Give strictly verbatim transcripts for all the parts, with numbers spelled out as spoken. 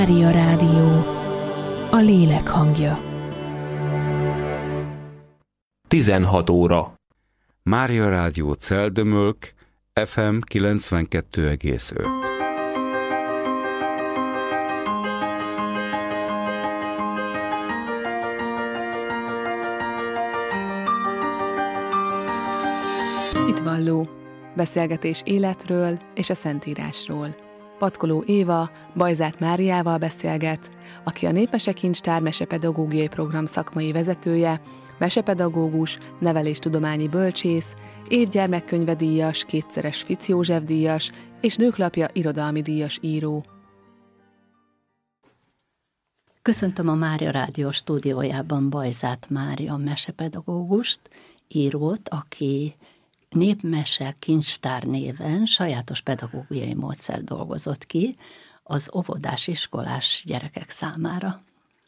Mária Rádió, a lélek hangja. tizenhat óra. Mária Rádió Celdömölk, ef em kilencvenkettő egész öt. Hitvalló. Beszélgetés életről és a Szentírásról. Patkoló Éva Bajzát Máriával beszélget, aki a Népmese Kincstár mesepedagógiai program szakmai vezetője, mesepedagógus, neveléstudományi bölcsész, évgyermekkönyvedíjas, kétszeres Fic József díjas és Nőklapja irodalmi díjas író. Köszöntöm a Mária Rádió stúdiójában Bajzát Mária mesepedagógust, írót, aki Népmese Kincstár néven sajátos pedagógiai módszer dolgozott ki az óvodás iskolás gyerekek számára.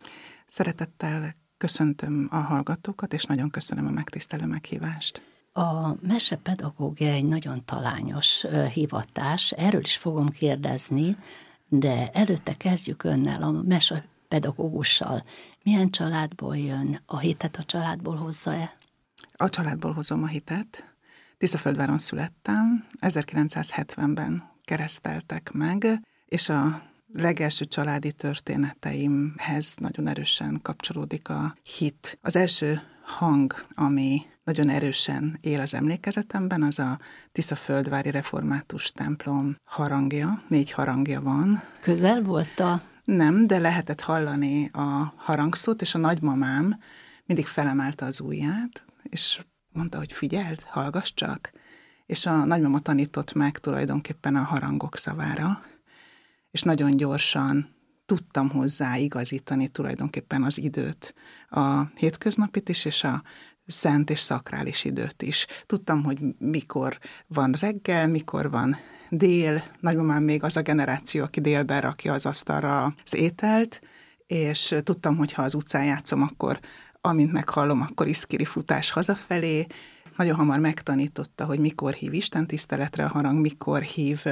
Szeretettel köszöntöm a hallgatókat, és nagyon köszönöm a megtisztelő meghívást. A mesepedagógia egy nagyon talányos hivatás, erről is fogom kérdezni, de előtte kezdjük önnel, a mesepedagógussal. Milyen családból jön? A hitet a családból hozza-e? A családból hozom a hitet. Tiszaföldváron születtem, ezerkilencszázhetvenben kereszteltek meg, és a legelső családi történeteimhez nagyon erősen kapcsolódik a hit. Az első hang, ami nagyon erősen él az emlékezetemben, az a Tiszaföldvári református templom harangja. Négy harangja van. Közel volt a... Nem, de lehetett hallani a harangszót, és a nagymamám mindig felemelte az ujját, és mondta, hogy figyeld, hallgass csak, és a nagymama tanított meg tulajdonképpen a harangok szavára, és nagyon gyorsan tudtam hozzá igazítani tulajdonképpen az időt, a hétköznapit is, és a szent és szakrális időt is. Tudtam, hogy mikor van reggel, mikor van dél, nagymamám még az a generáció, aki délben rakja az asztalra az ételt, és tudtam, hogy ha az utcán játszom, akkor amint meghallom, akkor iszkiri futás hazafelé. Nagyon hamar megtanította, hogy mikor hív istentiszteletre a harang, mikor hív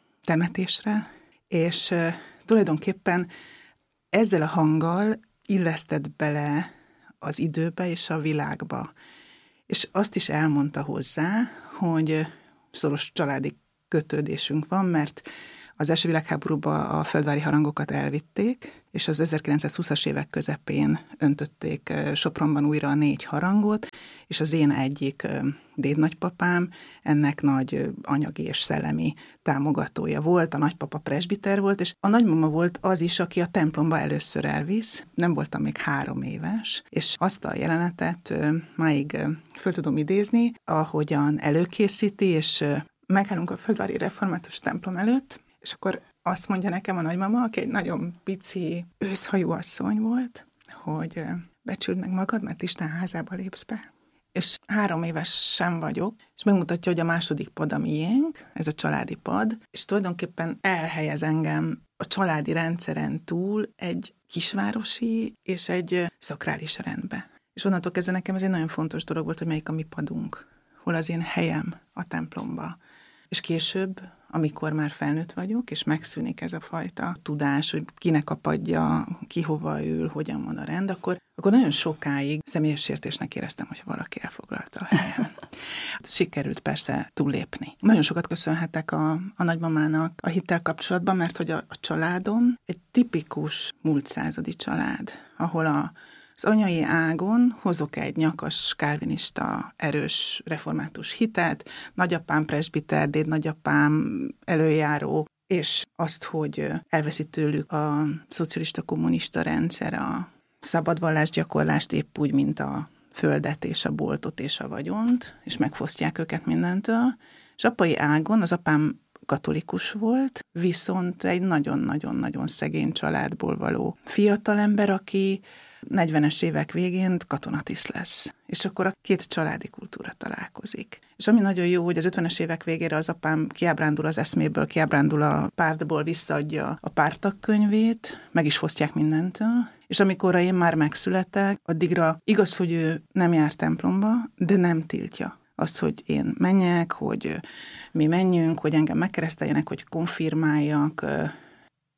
temetésre, és tulajdonképpen ezzel a hanggal illesztett bele az időbe és a világba. És azt is elmondta hozzá, hogy szoros családi kötődésünk van, mert az első világháborúban a földvári harangokat elvitték, és az ezerkilencszázhúszas évek közepén öntötték Sopronban újra a négy harangot, és az én egyik dédnagypapám ennek nagy anyagi és szellemi támogatója volt, a nagypapa presbiter volt, és a nagymama volt az is, aki a templomba először elvisz, nem voltam még három éves, és azt a jelenetet máig föl tudom idézni, ahogyan előkészíti, és megállunk a földvári református templom előtt, és akkor azt mondja nekem a nagymama, aki egy nagyon pici őszhajú asszony volt, hogy becsüld meg magad, mert Isten házába lépsz be. És három éves sem vagyok, és megmutatja, hogy a második pad a miénk, ez a családi pad, és tulajdonképpen elhelyez engem a családi rendszeren túl egy kisvárosi és egy szakrális rendbe. És onnantól kezdve nekem ez egy nagyon fontos dolog volt, hogy melyik a mi padunk, hol az én helyem a templomba. És később, amikor már felnőtt vagyok, és megszűnik ez a fajta tudás, hogy kinek a padja, ki hova ül, hogyan van a rend, akkor, akkor nagyon sokáig személyes sértésnek éreztem, hogy valaki elfoglalta a helyem. Sikerült persze túllépni. Nagyon sokat köszönhetek a, a nagymamának a hittel kapcsolatban, mert hogy a, a családom egy tipikus múlt századi család, ahol a az anyai ágon hozok egy nyakas, kálvinista, erős, református hitet, nagyapám presbiter, déd nagyapám előjáró, és azt, hogy elveszi tőlük a szocialista kommunista rendszer a szabad vallásgyakorlást épp úgy, mint a földet és a boltot és a vagyont, és megfosztják őket mindentől. És apai ágon az apám katolikus volt, viszont egy nagyon-nagyon-nagyon szegény családból való fiatalember, aki negyvenes évek végén katonatiszt lesz. És akkor a két családi kultúra találkozik. És ami nagyon jó, hogy az ötvenes évek végére az apám kiábrándul az eszméből, kiábrándul a pártból, visszaadja a párttagkönyvét, meg is fosztják mindentől. És amikor én már megszületek, addigra igaz, hogy ő nem jár templomba, de nem tiltja azt, hogy én menjek, hogy mi menjünk, hogy engem megkereszteljenek, hogy konfirmáljak.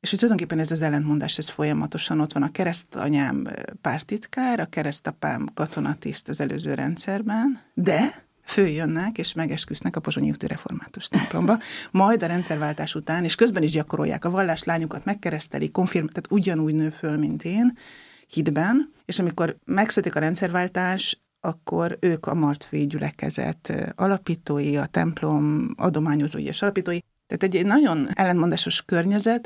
És hogy tulajdonképpen ez az ellentmondás, ez folyamatosan ott van. A keresztanyám pártitkár, a keresztapám katonatiszt az előző rendszerben, de följönnek és megesküsznek a pozsonyi úti református templomba, majd a rendszerváltás után, és közben is gyakorolják a valláslányukat, megkeresztelik, konfirm, tehát ugyanúgy nő föl, mint én, hitben, és amikor megszületik a rendszerváltás, akkor ők a Martfi gyülekezet alapítói, a templom adományozói és alapítói. Tehát egy, egy nagyon ellentmondásos környezet,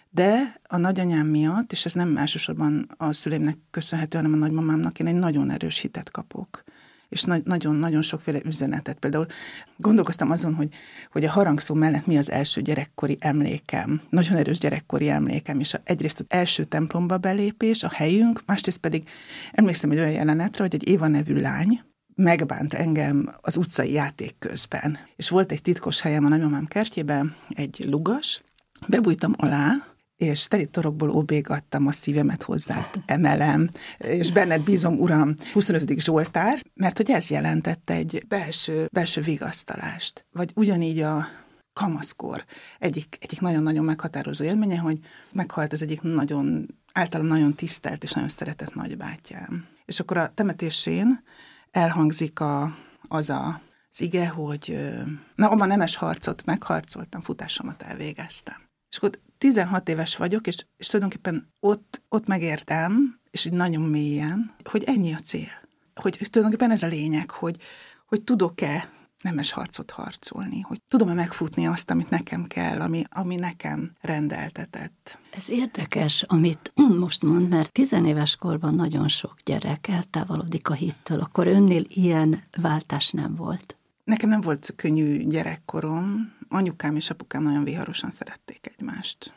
de a nagyanyám miatt, és ez nem elsősorban a szüleimnek köszönhető, hanem a nagymamámnak, én egy nagyon erős hitet kapok. És nagyon-nagyon sokféle üzenetet. Például gondolkoztam azon, hogy, hogy a harangszó mellett mi az első gyerekkori emlékem. Nagyon erős gyerekkori emlékem, és egyrészt az első templomba belépés, a helyünk, másrészt pedig emlékszem egy olyan jelenetre, hogy egy Éva nevű lány megbánt engem az utcai játék közben. És volt egy titkos helyem a nagymamám kertjében, egy lugas, bebújtam alá, és teli torokból óbégattam, a szívemet hozzád emelem, és benned bízom, Uram, huszonötödik Zsoltár, mert hogy ez jelentette egy belső, belső vigasztalást. Vagy ugyanígy a kamaszkor egyik, egyik nagyon-nagyon meghatározó élménye, hogy meghalt az egyik nagyon, általam nagyon tisztelt és nagyon szeretett nagybátyám. És akkor a temetésén elhangzik a, az a, az ige, hogy na, a nemes harcot megharcoltam, futásomat elvégeztem. És akkor tizenhat éves vagyok, és, és tulajdonképpen ott, ott megértem, és így nagyon mélyen, hogy ennyi a cél. Hogy tulajdonképpen ez a lényeg, hogy, hogy tudok-e nemes harcot harcolni, hogy tudom-e megfutni azt, amit nekem kell, ami, ami nekem rendeltetett. Ez érdekes, amit most mond, mert tizenéves korban nagyon sok gyerek eltávolodik a hittől, akkor önnél ilyen váltás nem volt. Nekem nem volt könnyű gyerekkorom, anyukám és apukám nagyon viharosan szerették egymást.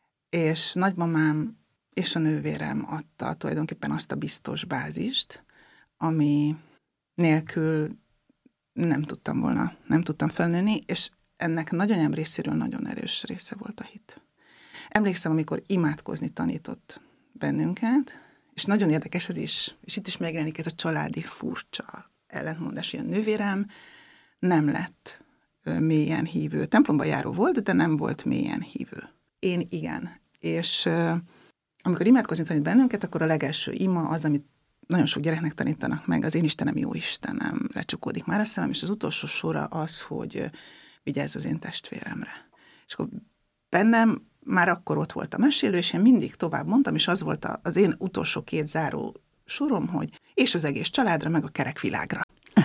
És nagymamám és a nővérem adta tulajdonképpen azt a biztos bázist, ami nélkül nem tudtam volna, nem tudtam felnőni, és ennek nagyanyám részéről nagyon erős része volt a hit. Emlékszem, amikor imádkozni tanított bennünket, és nagyon érdekes ez is, és itt is megjelenik ez a családi furcsa ellentmondás, ilyen nővérem nem lett mélyen hívő. Templomba járó volt, de nem volt mélyen hívő. Én igen. És uh, amikor imádkozni tanít bennünket, akkor a legelső ima az, amit nagyon sok gyereknek tanítanak meg, az én Istenem, jó Istenem, lecsukódik már a szemem, és az utolsó sora az, hogy uh, vigyázz az én testvéremre. És akkor bennem már akkor ott volt a mesélő, és én mindig tovább mondtam, és az volt a, az én utolsó két záró sorom, hogy és az egész családra, meg a kerek világra.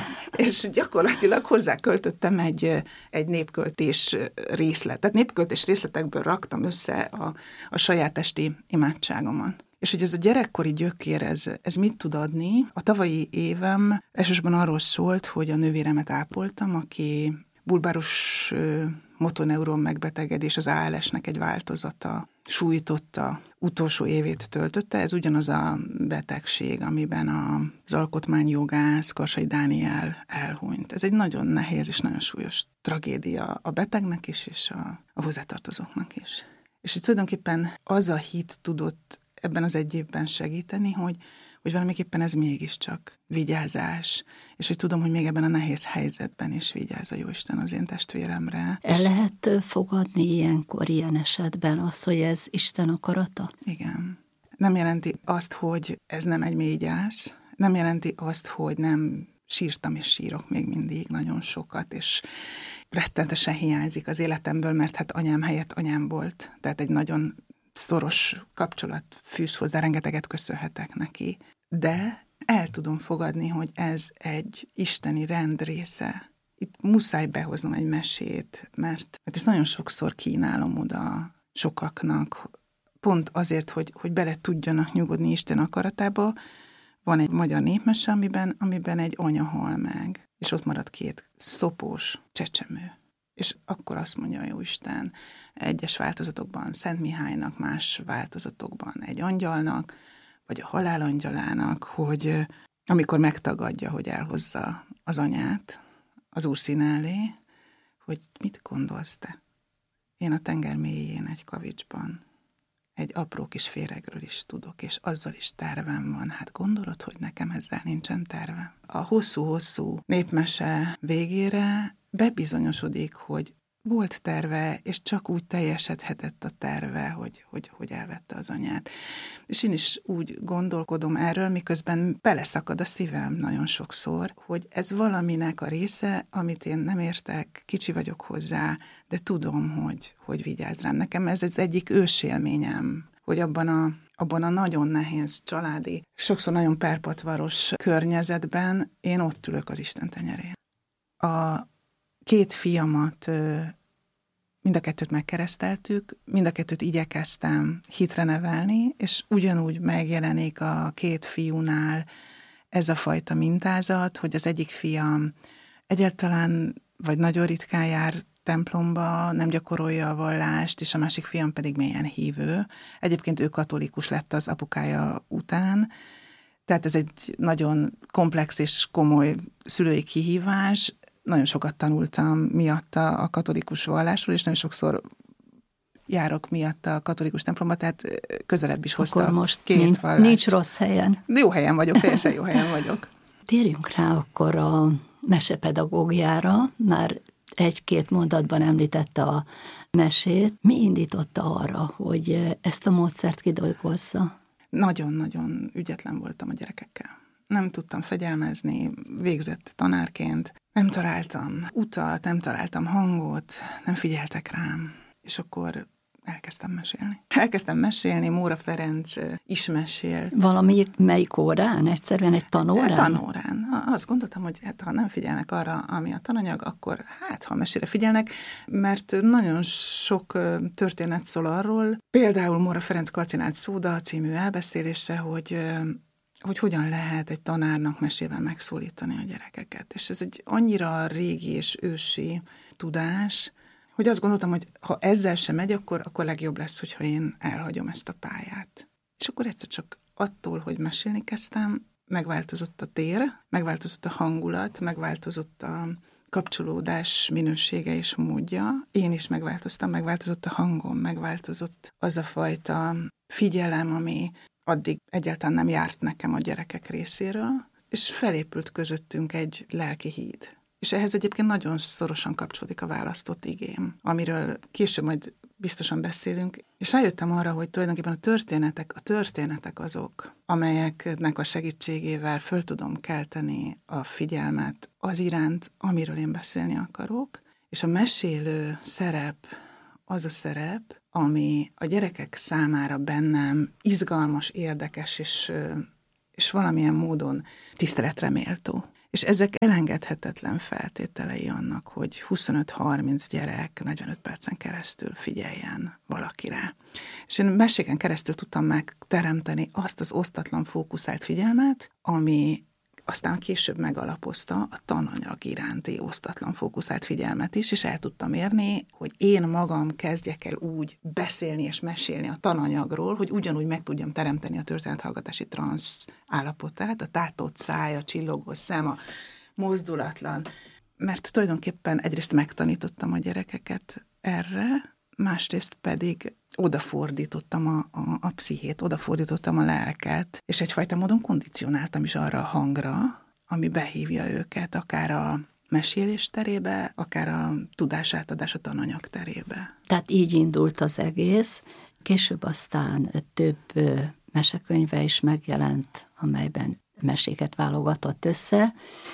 És gyakorlatilag hozzá költöttem egy, egy népköltés részletet. Népköltés részletekből raktam össze a, a saját esti imádságomat. És hogy ez a gyerekkori gyökér, ez, ez mit tud adni? A tavalyi évem elsősorban arról szólt, hogy a nővéremet ápoltam, aki bulbárus motoneuron megbetegedés, az á el es-nek egy változata sújtotta, utolsó évét töltötte. Ez ugyanaz a betegség, amiben az alkotmányjogász Karsai Dániel elhunyt. Ez egy nagyon nehéz és nagyon súlyos tragédia a betegnek is, és a, a hozzátartozóknak is. És hogy tulajdonképpen az a hit tudott ebben az egy évben segíteni, hogy, hogy valamiképpen ez mégiscsak vigyázás, és hogy tudom, hogy még ebben a nehéz helyzetben is vigyáz a Jóisten az én testvéremre. El lehet fogadni ilyenkor, ilyen esetben azt, hogy ez Isten akarata? Igen. Nem jelenti azt, hogy ez nem egy mély gyász, nem jelenti azt, hogy nem sírtam és sírok még mindig nagyon sokat, és rettentesen hiányzik az életemből, mert hát anyám helyett anyám volt, tehát egy nagyon szoros kapcsolat fűz hozzá, rengeteget köszönhetek neki. De el tudom fogadni, hogy ez egy isteni rend része. Itt muszáj behoznom egy mesét, mert, mert ezt nagyon sokszor kínálom oda sokaknak, pont azért, hogy, hogy bele tudjanak nyugodni Isten akaratába. Van egy magyar népmese, amiben, amiben egy anya hal meg, és ott marad két szopós csecsemő. És akkor azt mondja a Jóisten egyes változatokban Szent Mihálynak, más változatokban egy angyalnak, vagy a halál angyalának, hogy amikor megtagadja, hogy elhozza az anyát az Úr színe elé, hogy mit gondolsz te? Én a tenger mélyén egy kavicsban egy apró kis féregről is tudok, és azzal is tervem van. Hát gondolod, hogy nekem ezzel nincsen tervem? A hosszú-hosszú népmese végére bebizonyosodik, hogy volt terve, és csak úgy teljesedhetett a terve, hogy, hogy, hogy elvette az anyát. És én is úgy gondolkodom erről, miközben beleszakad a szívem nagyon sokszor, hogy ez valaminek a része, amit én nem értek, kicsi vagyok hozzá, de tudom, hogy, hogy vigyáz rám. Nekem ez az egyik ősélményem, hogy abban a, abban a nagyon nehéz családi, sokszor nagyon perpatvaros környezetben én ott ülök az Isten tenyerén. A két fiamat, mind a kettőt megkereszteltük, mind a kettőt igyekeztem hitre nevelni, és ugyanúgy megjelenik a két fiúnál ez a fajta mintázat, hogy az egyik fiam egyáltalán, vagy nagyon ritkán jár templomba, nem gyakorolja a vallást, és a másik fiam pedig mélyen hívő. Egyébként ő katolikus lett az apukája után, tehát ez egy nagyon komplex és komoly szülői kihívás. Nagyon sokat tanultam miatta a katolikus vallásról, és nagyon sokszor járok miatta a katolikus templomba, tehát közelebb is hozta akkor most két nincs, vallást. nincs rossz helyen. Jó helyen vagyok, teljesen jó helyen vagyok. Térjünk rá akkor a mesepedagógiára, már egy-két mondatban említette a mesét. Mi indította arra, hogy ezt a módszert kidolgozza? Nagyon-nagyon ügyetlen voltam a gyerekekkel. Nem tudtam fegyelmezni, végzett tanárként. Nem találtam utat, nem találtam hangot, nem figyeltek rám. És akkor elkezdtem mesélni. Elkezdtem mesélni, Móra Ferenc is mesélt. Valami melyik órán? Egyszerűen egy tanórán? Tanórán. Azt gondoltam, hogy hát, ha nem figyelnek arra, ami a tananyag, akkor hát, ha mesére figyelnek, mert nagyon sok történet szól arról, például Móra Ferenc Kalcinált Szóda című elbeszélésre, hogy hogy hogyan lehet egy tanárnak mesével megszólítani a gyerekeket. És ez egy annyira régi és ősi tudás, hogy azt gondoltam, hogy ha ezzel sem megy, akkor, akkor legjobb lesz, hogyha én elhagyom ezt a pályát. És akkor egyszer csak attól, hogy mesélni kezdtem, megváltozott a tér, megváltozott a hangulat, megváltozott a kapcsolódás minősége és módja. Én is megváltoztam, megváltozott a hangom, megváltozott az a fajta figyelem, ami addig egyáltalán nem járt nekem a gyerekek részéről, és felépült közöttünk egy lelki híd. És ehhez egyébként nagyon szorosan kapcsolódik a választott igém, amiről később majd biztosan beszélünk, és rájöttem arra, hogy tulajdonképpen a történetek, a történetek azok, amelyeknek a segítségével föl tudom kelteni a figyelmet az iránt, amiről én beszélni akarok, és a mesélő szerep az a szerep, ami a gyerekek számára bennem izgalmas, érdekes, és, és valamilyen módon tiszteletre méltó. És ezek elengedhetetlen feltételei annak, hogy huszonöt-harminc gyerek negyvenöt percen keresztül figyeljen valakire. És én meséken keresztül tudtam megteremteni azt az osztatlan fókuszált figyelmet, ami aztán később megalapozta a tananyag iránti osztatlan fókuszált figyelmet is, és el tudtam érni, hogy én magam kezdjek el úgy beszélni és mesélni a tananyagról, hogy ugyanúgy meg tudjam teremteni a történethallgatási transz állapotát, a tátott száj, a csillogó szem, a mozdulatlan. Mert tulajdonképpen egyrészt megtanítottam a gyerekeket erre, másrészt pedig odafordítottam a, a, a pszichét, odafordítottam a lelket, és egyfajta módon kondicionáltam is arra a hangra, ami behívja őket, akár a mesélés terébe, akár a tudásátadás a tananyag terébe. Tehát így indult az egész. Később aztán több mesekönyve is megjelent, amelyben meséket válogatott össze,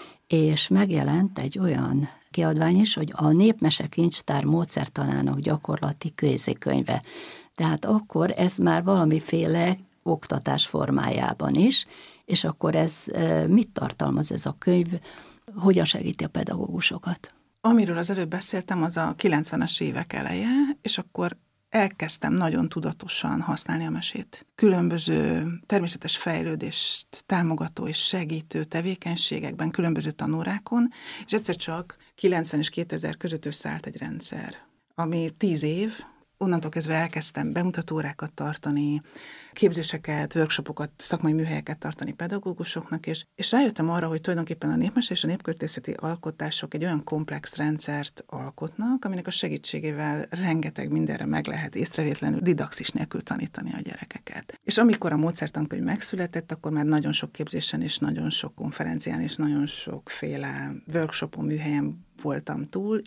és megjelent egy olyan kiadvány is, hogy a Népmese Kincstár módszertanának gyakorlati kézikönyve. Tehát akkor ez már valamiféle oktatás formájában is, és akkor ez mit tartalmaz ez a könyv, hogyan segíti a pedagógusokat? Amiről az előbb beszéltem, az a kilencvenes évek eleje, és akkor elkezdtem nagyon tudatosan használni a mesét. Különböző természetes fejlődést támogató és segítő tevékenységekben, különböző tanórákon, és egyszer csak kilencven és kétezer között összeállt egy rendszer, ami tíz év, onnantól kezdve elkezdtem bemutatórákat tartani, képzéseket, workshopokat, szakmai műhelyeket tartani pedagógusoknak, és, és rájöttem arra, hogy tulajdonképpen a népmese és a népköltészeti alkotások egy olyan komplex rendszert alkotnak, aminek a segítségével rengeteg mindenre meg lehet észrevétlenül, didaxis nélkül tanítani a gyerekeket. És amikor a módszertankönyv megszületett, akkor már nagyon sok képzésen és nagyon sok konferencián és nagyon sokféle workshopon, műhelyen voltam túl, és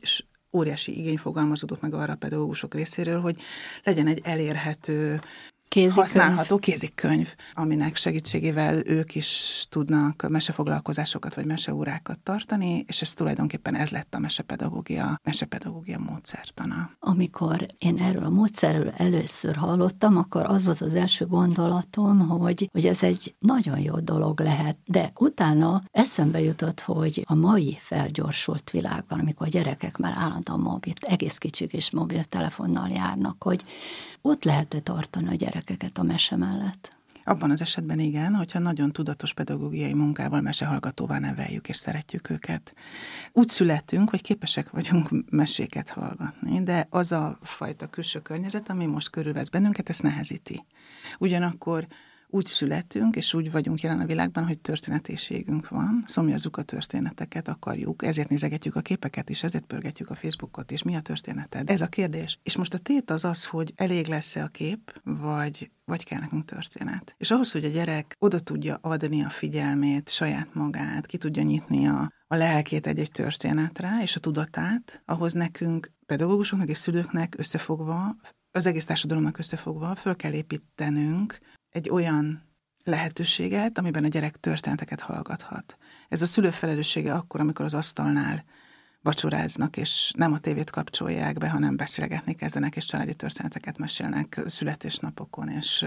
óriási igény fogalmazódott meg arra a pedagógusok részéről, hogy legyen egy elérhető, Kézikönyv. használható kézikönyv, aminek segítségével ők is tudnak mesefoglalkozásokat vagy meseórákat tartani, és ez tulajdonképpen ez lett a mesepedagógia, mesepedagógia módszertana. Amikor én erről a módszerről először hallottam, akkor az volt az első gondolatom, hogy, hogy ez egy nagyon jó dolog lehet, de utána eszembe jutott, hogy a mai felgyorsult világban, amikor a gyerekek már állandóan mobil, egész kicsik is mobiltelefonnal járnak, hogy ott lehet-e tartani a gyerekeket a mese mellett? Abban az esetben igen, hogyha nagyon tudatos pedagógiai munkával mesehallgatóvá neveljük és szeretjük őket. Úgy születünk, hogy képesek vagyunk meséket hallgatni, de az a fajta külső környezet, ami most körülvesz bennünket, ezt nehezíti. Ugyanakkor úgy születünk, és úgy vagyunk jelen a világban, hogy történetészségünk van, szomjazzuk a történeteket, akarjuk, ezért nézegetjük a képeket, és ezért pörgetjük a Facebookot, és mi a történeted? Ez a kérdés. És most a tét az az, hogy elég lesz-e a kép, vagy, vagy kell nekünk történet. És ahhoz, hogy a gyerek oda tudja adni a figyelmét, saját magát, ki tudja nyitni a, a lelkét egy-egy történetre, és a tudatát, ahhoz nekünk, pedagógusoknak és szülőknek összefogva, az egész társadalomnak összefogva föl kell építenünk egy olyan lehetőséget, amiben a gyerek történeteket hallgathat. Ez a szülő felelőssége akkor, amikor az asztalnál vacsoráznak, és nem a tévét kapcsolják be, hanem beszélgetni kezdenek, és családi történeteket mesélnek születésnapokon, és,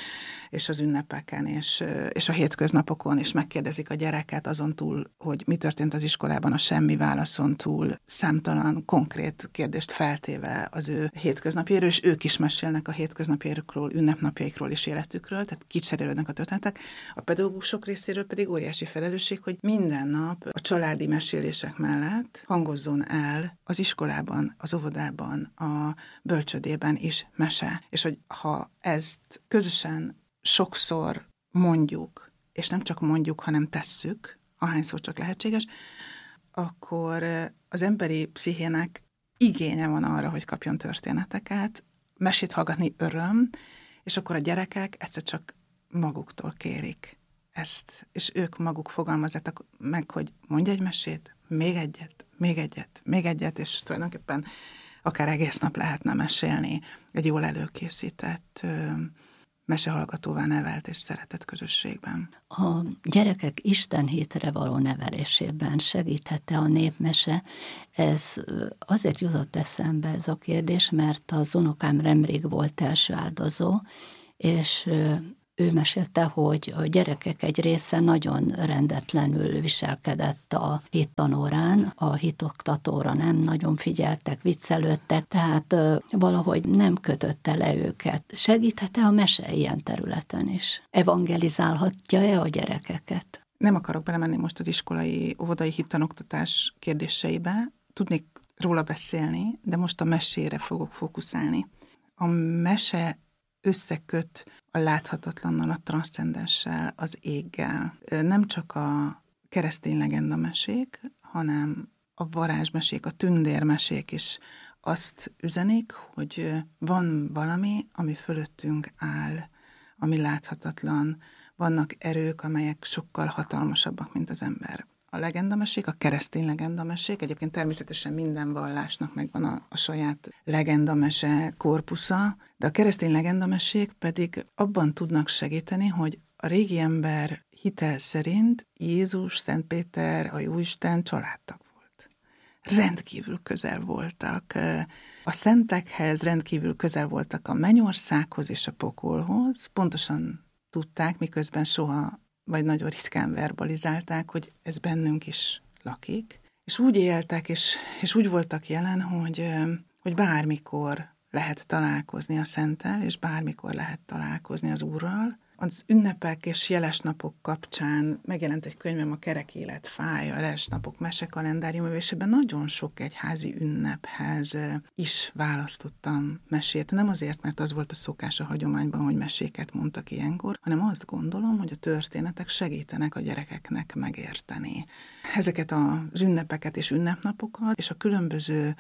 és az ünnepeken, és, és a hétköznapokon, és megkérdezik a gyereket azon túl, hogy mi történt az iskolában, a semmi válaszon túl, számtalan konkrét kérdést feltéve az ő hétköznapjáról, és ők is mesélnek a hétköznapjaikról, ünnepnapjaikról és életükről, tehát kicserélődnek a történetek. A pedagógusok részéről pedig óriási felelősség, hogy minden nap a családi mesélések mellett hangozzon el az iskolában, az óvodában, a bölcsödében is mese. És hogy ha ezt közösen sokszor mondjuk, és nem csak mondjuk, hanem tesszük, ahányszor csak lehetséges, akkor az emberi pszichének igénye van arra, hogy kapjon történeteket, mesét hallgatni öröm, és akkor a gyerekek egyszer csak maguktól kérik ezt, és ők maguk fogalmazzák meg, hogy mondj egy mesét, még egyet, még egyet, még egyet, és tulajdonképpen akár egész nap lehetne mesélni egy jól előkészített, ö, mesehallgatóvá nevelt és szeretett közösségben. A gyerekek istenhétre való nevelésében segítette a népmese. Ez azért jutott eszembe ez a kérdés, mert az unokám nemrég volt első áldozó, és ő mesélte, hogy a gyerekek egy része nagyon rendetlenül viselkedett a hittanórán, a hitoktatóra nem nagyon figyeltek, viccelődtek, tehát valahogy nem kötötte le őket. Segíthet-e a mese ilyen területen is? Evangelizálhatja-e a gyerekeket? Nem akarok belemenni most az iskolai, óvodai hittanoktatás kérdéseibe, tudnék róla beszélni, de most a mesére fogok fókuszálni. A mese összeköt a láthatatlannal, a transzcendenssel, az éggel. Nem csak a keresztény legendamesék, hanem a varázsmesék, a tündérmesék is azt üzenik, hogy van valami, ami fölöttünk áll, ami láthatatlan. Vannak erők, amelyek sokkal hatalmasabbak, mint az ember. A legendamesék, a keresztény legendamesék, egyébként természetesen minden vallásnak megvan a, a saját legendamese korpusza, de a keresztény legendamesék pedig abban tudnak segíteni, hogy a régi ember hitel szerint Jézus, Szent Péter, a Jóisten családtag volt. Rendkívül közel voltak a szentekhez, rendkívül közel voltak a mennyországhoz és a pokolhoz, pontosan tudták, miközben soha vagy nagyon ritkán verbalizálták, hogy ez bennünk is lakik. És úgy éltek, és, és úgy voltak jelen, hogy, hogy bármikor lehet találkozni a Szenttel, és bármikor lehet találkozni az Úrral. Az ünnepek és jeles napok kapcsán megjelent egy könyvem, a Kerek élet fája, a jeles napok mesekalendárium, és ebben nagyon sok egyházi ünnephez is választottam mesét. Nem azért, mert az volt a szokás a hagyományban, hogy meséket mondtak ilyenkor, hanem azt gondolom, hogy a történetek segítenek a gyerekeknek megérteni ezeket az ünnepeket és ünnepnapokat, és a különböző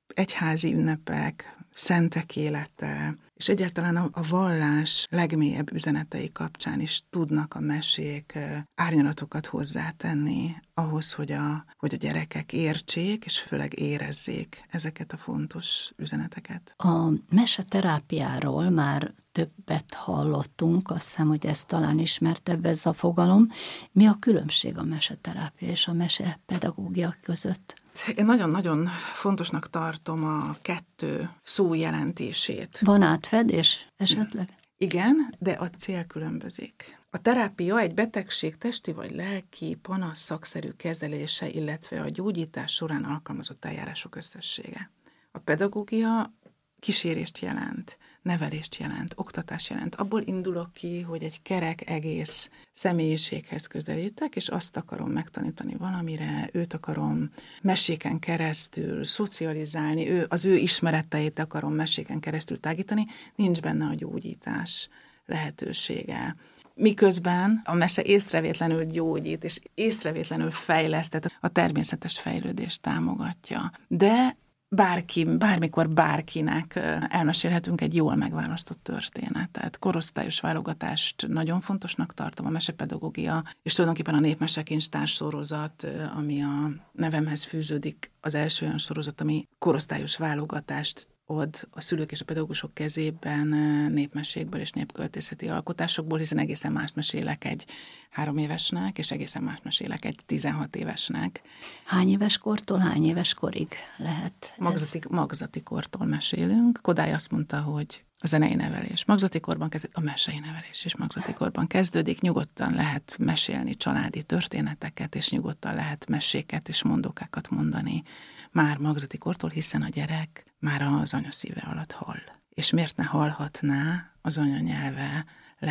egyházi ünnepek, szentek élete, és egyáltalán a, a vallás legmélyebb üzenetei kapcsán is tudnak a mesék árnyalatokat hozzátenni ahhoz, hogy a, hogy a gyerekek értsék, és főleg érezzék ezeket a fontos üzeneteket. A meseterápiáról már többet hallottunk, azt hiszem, hogy ez talán ismertebb ez a fogalom. Mi a különbség a meseterápia és a mesepedagógia között? Én nagyon-nagyon fontosnak tartom a kettő szó jelentését. Van átfedés esetleg? Igen, de a cél különbözik. A terápia egy betegség testi vagy lelki panasz szakszerű kezelése, illetve a gyógyítás során alkalmazott eljárások összessége. A pedagógia kísérést jelent, nevelést jelent, oktatás jelent. Abból indulok ki, hogy egy kerek egész személyiséghez közelítek, és azt akarom megtanítani valamire, őt akarom meséken keresztül szocializálni, ő, az ő ismereteit akarom meséken keresztül tágítani, nincs benne a gyógyítás lehetősége. Miközben a mese észrevétlenül gyógyít, és észrevétlenül fejleszt, tehát a természetes fejlődést támogatja. De bárki, bármikor bárkinek elmesélhetünk egy jól megválasztott történetet. Korosztályos válogatást nagyon fontosnak tartom, a mesepedagógia, és tulajdonképpen a Népmesekincstár sorozat, ami a nevemhez fűződik, az első olyan sorozat, ami korosztályos válogatást ad a szülők és a pedagógusok kezében népmesékből és népköltészeti alkotásokból, hiszen egészen más mesélek egy három évesnek, és egészen más mesélek egy tizenhat évesnek. Hány éves kortól hány éves korig lehet Magzati, magzati kortól mesélünk. Kodály azt mondta, hogy a zenei nevelés magzati korban kezdődik, a mesei nevelés is magzati korban kezdődik. Nyugodtan lehet mesélni családi történeteket, és nyugodtan lehet meséket és mondókákat mondani már magzati kortól, hiszen a gyerek már az anya szíve alatt hall. És miért ne hallhatná az anyanyelve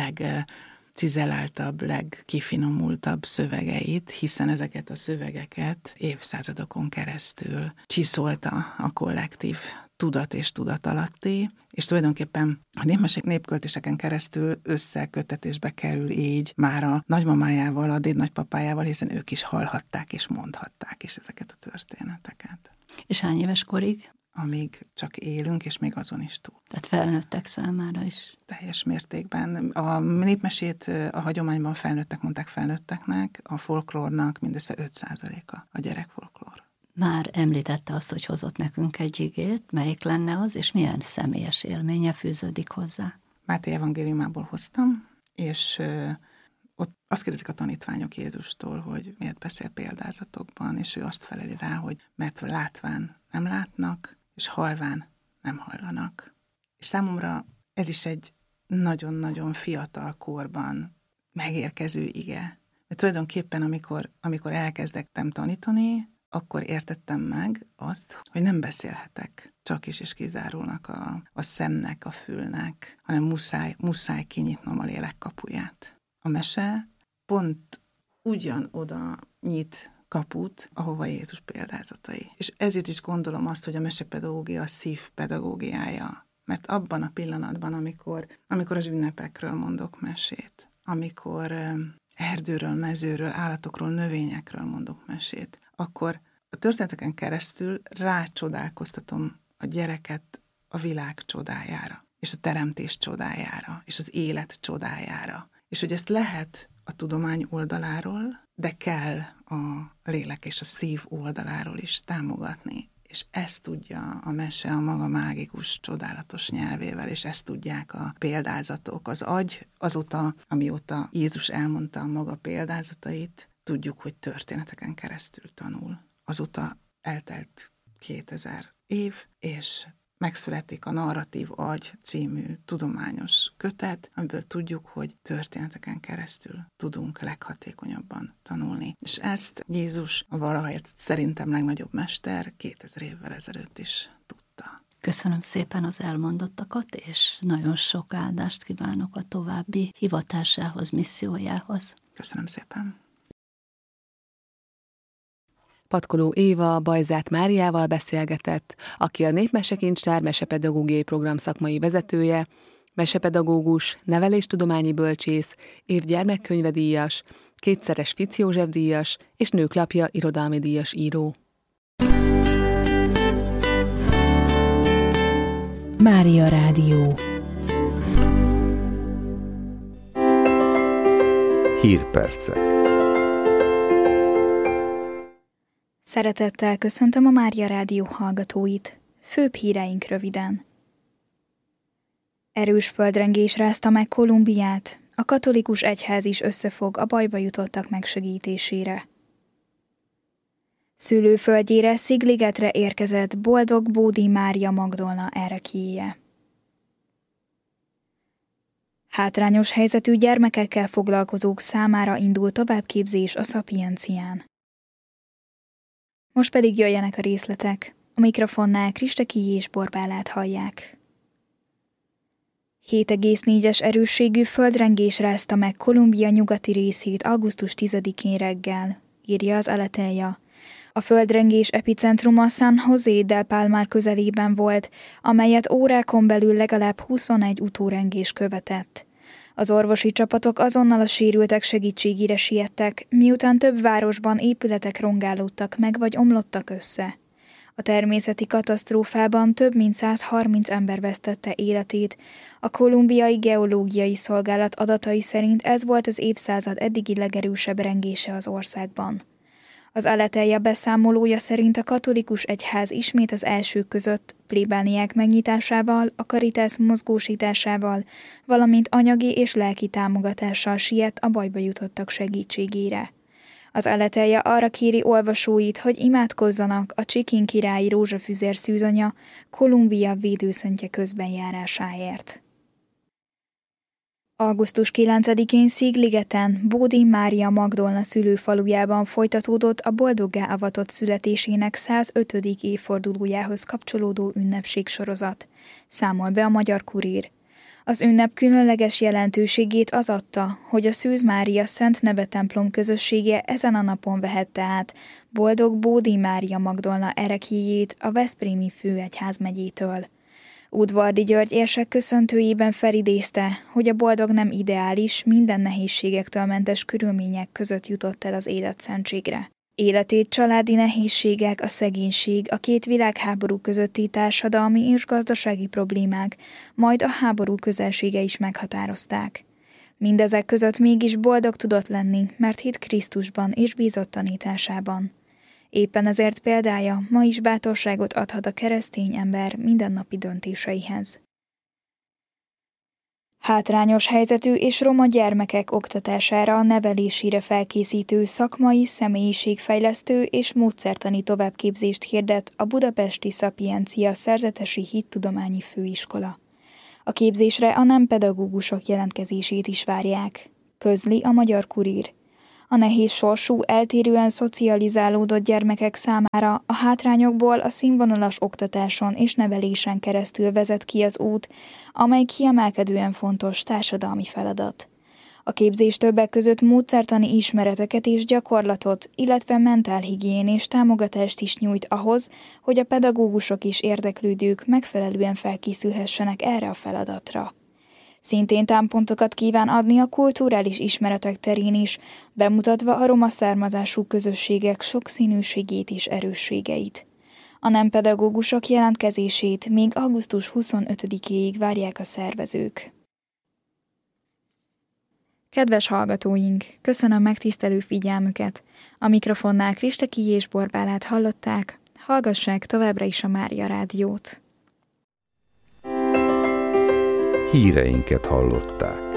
legcizeláltabb, legkifinomultabb szövegeit, hiszen ezeket a szövegeket évszázadokon keresztül csiszolta a kollektív tudat és tudatalatti, és tulajdonképpen a népmesék népköltéseken keresztül összekötetésbe kerül így már a nagymamájával, a dédnagypapájával, hiszen ők is hallhatták és mondhatták is ezeket a történeteket. És hány éves korig? Amíg csak élünk, és még azon is túl. Tehát felnőttek számára is. Teljes mértékben. A népmesét a hagyományban felnőttek mondták felnőtteknek, a folklórnak mindössze öt százaléka a gyerekfolklór. Már említette azt, hogy hozott nekünk egy igét, melyik lenne az, és milyen személyes élménye fűződik hozzá? Máté evangéliumából hoztam, és ott azt kérdezik a tanítványok Jézustól, hogy miért beszél példázatokban, és ő azt feleli rá, hogy mert látván nem látnak, és halván nem hallanak. És számomra ez is egy nagyon-nagyon fiatal korban megérkező ige. De tulajdonképpen, amikor, amikor elkezdettem tanítani, akkor értettem meg azt, hogy nem beszélhetek csak is és kizárólag a, a szemnek, a fülnek, hanem muszáj, muszáj kinyitnom a lélek kapuját. A mese pont ugyanoda nyit kaput, ahova Jézus példázatai. És ezért is gondolom azt, hogy a mesepedagógia a szív pedagógiája. Mert abban a pillanatban, amikor, amikor az ünnepekről mondok mesét, amikor erdőről, mezőről, állatokról, növényekről mondok mesét, akkor a történeteken keresztül rácsodálkoztatom a gyereket a világ csodájára, és a teremtés csodájára, és az élet csodájára. És hogy ezt lehet a tudomány oldaláról, de kell a lélek és a szív oldaláról is támogatni. És ezt tudja a mese a maga mágikus, csodálatos nyelvével, és ezt tudják a példázatok. Az agy azóta, amióta Jézus elmondta a maga példázatait, tudjuk, hogy történeteken keresztül tanul. Azóta eltelt kétezer év, és megszületik a Narratív agy című tudományos kötet, amiből tudjuk, hogy történeteken keresztül tudunk leghatékonyabban tanulni. És ezt Jézus, a valahaért szerintem legnagyobb mester, kétezer évvel ezelőtt is tudta. Köszönöm szépen az elmondottakat, és nagyon sok áldást kívánok a további hivatásához, missziójához. Köszönöm szépen. Patkoló Éva Bajzát Máriával beszélgetett, aki a Népmesekincstár mesepedagógiai program szakmai vezetője, mesepedagógus, neveléstudományi bölcsész, év gyermekkönyvedíjas, kétszeres Fic József díjas és Nőklapja irodalmi díjas író. Mária Rádió. Hírpercek. Szeretettel köszöntöm a Mária Rádió hallgatóit. Főbb híreink röviden. Erős földrengés rázta meg Kolumbiát, a katolikus egyház is összefog a bajba jutottak megsegítésére. Szülőföldjére, Szigligetre érkezett boldog Bódi Mária Magdolna ereklyéje. Hátrányos helyzetű gyermekekkel foglalkozók számára indul továbbképzés a Szapiencián. Most pedig jöjjenek a részletek. A mikrofonnál Kristeki és Borbálát hallják. hét egész négyes erősségű földrengés rázta meg Kolumbia nyugati részét augusztus tizedikén reggel, írja az Aleteia. A földrengés epicentruma San José del Palmar közelében volt, amelyet órákon belül legalább huszonegy utórengés követett. Az orvosi csapatok azonnal a sérültek segítségére siettek, miután több városban épületek rongálódtak meg vagy omlottak össze. A természeti katasztrófában több mint száz harminc ember vesztette életét. A kolumbiai geológiai szolgálat adatai szerint ez volt az évszázad eddigi legerősebb rengése az országban. Az Aleteia beszámolója szerint a katolikus egyház ismét az elsők között plébániák megnyitásával, a Caritas mozgósításával, valamint anyagi és lelki támogatással siet a bajba jutottak segítségére. Az Aleteia arra kéri olvasóit, hogy imádkozzanak a Csikin királyi rózsafüzér szűzanya Kolumbia védőszentje közbenjárásáért. augusztus kilencedikén Szigligeten, Bódi Mária Magdolna szülőfalujában folytatódott a boldoggá avatott születésének százötödik évfordulójához kapcsolódó ünnepségsorozat, számol be a Magyar Kurír. Az ünnep különleges jelentőségét az adta, hogy a Szűz Mária Szent Neve templom közössége ezen a napon vehette át boldog Bódi Mária Magdolna ereklyéjét a veszprémi főegyházmegyétől. Udvardi György érsek köszöntőjében felidézte, hogy a boldog nem ideális, minden nehézségektől mentes körülmények között jutott el az életszentségre. Életét családi nehézségek, a szegénység, a két világháború közötti társadalmi és gazdasági problémák, majd a háború közelsége is meghatározták. Mindezek között mégis boldog tudott lenni, mert hitt Krisztusban és bízott tanításában. Éppen ezért példája ma is bátorságot adhat a keresztény ember mindennapi döntéseihez. Hátrányos helyzetű és roma gyermekek oktatására, nevelésére felkészítő szakmai, személyiségfejlesztő és módszertani továbbképzést hirdet a budapesti Szapiencia Szerzetesi Hittudományi Főiskola. A képzésre a nem pedagógusok jelentkezését is várják, közli a Magyar Kurír. A nehéz sorsú, eltérően szocializálódott gyermekek számára a hátrányokból a színvonalas oktatáson és nevelésen keresztül vezet ki az út, amely kiemelkedően fontos társadalmi feladat. A képzés többek között módszertani ismereteket és gyakorlatot, illetve mentálhigiénés támogatást is nyújt ahhoz, hogy a pedagógusok és érdeklődők megfelelően felkészülhessenek erre a feladatra. Szintén támpontokat kíván adni a kulturális ismeretek terén is, bemutatva a roma származású közösségek sokszínűségét és erősségeit. A nem pedagógusok jelentkezését még augusztus huszonötödikéig várják a szervezők. Kedves hallgatóink, köszönöm megtisztelő figyelmüket. A mikrofonnál Kristeki és Borbálát hallották, hallgassák továbbra is a Mária Rádiót. Híreinket hallották.